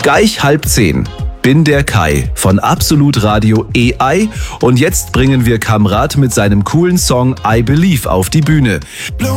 Gleich 9:30. Bin der Kai von Absolut Radio AI und jetzt bringen wir Kamrat mit seinem coolen Song I Believe auf die Bühne.